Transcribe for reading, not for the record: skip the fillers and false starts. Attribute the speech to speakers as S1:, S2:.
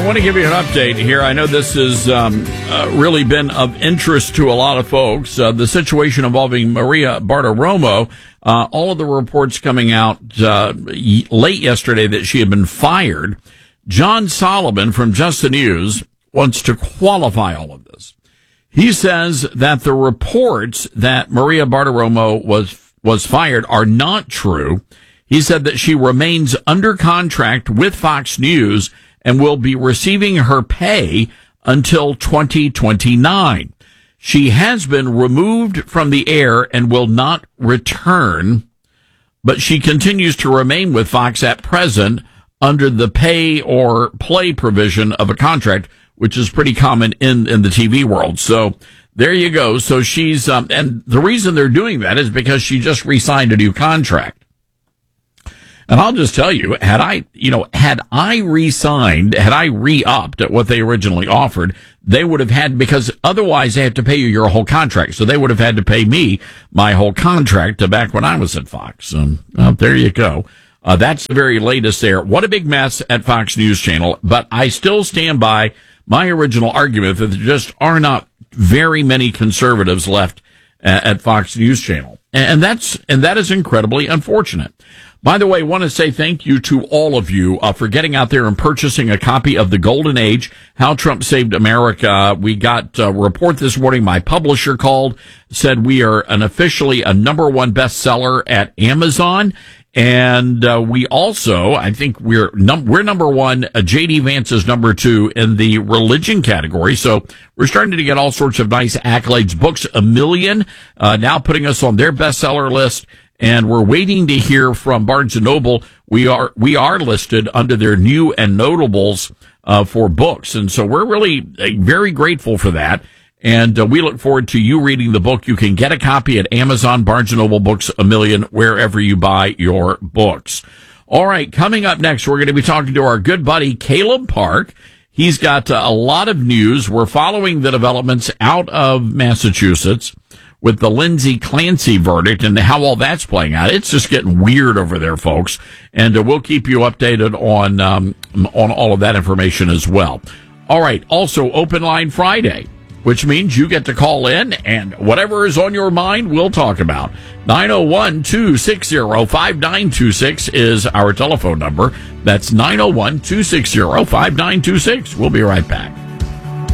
S1: I want to give you an update here. I know this has really been of interest to a lot of folks. The situation involving Maria Bartiromo, all of the reports coming out late yesterday that she had been fired. John Solomon from Just the News wants to qualify all of this. He says that the reports that Maria Bartiromo was fired are not true. He said that she remains under contract with Fox News and will be receiving her pay until 2029. She has been removed from the air and will not return, but she continues to remain with Fox at present under the pay or play provision of a contract, which is pretty common in the TV world. So there you go. So she's, and the reason they're doing that is because she just re-signed a new contract. And I'll just tell you, had I re-signed, had I re-upped at what they originally offered, they would have had, because otherwise they have to pay you your whole contract. So they would have had to pay me my whole contract back when I was at Fox. There you go. That's the very latest there. What a big mess at Fox News Channel. But I still stand by my original argument that there just are not very many conservatives left at Fox News Channel. And that is incredibly unfortunate. By the way, I want to say thank you to all of you for getting out there and purchasing a copy of The Golden Age, How Trump Saved America. We got a report this morning. My publisher called, said we are officially a number one bestseller at Amazon. And we also, I think we're number one. J.D. Vance is number two in the religion category. So we're starting to get all sorts of nice accolades. Books A Million now putting us on their bestseller list. And we're waiting to hear from Barnes & Noble. We are listed under their new and notables for books. And so we're really very grateful for that. And we look forward to you reading the book. You can get a copy at Amazon, Barnes & Noble, Books A Million, wherever you buy your books. All right, coming up next, we're going to be talking to our good buddy, Caleb Park. He's got a lot of news. We're following the developments out of Massachusetts with the Lindsay Clancy verdict and how all that's playing out. It's just getting weird over there, folks. And we'll keep you updated on all of that information as well. All right. Also, Open Line Friday, which means you get to call in and whatever is on your mind, we'll talk about. 901-260-5926 is our telephone number. That's 901-260-5926. We'll be right back.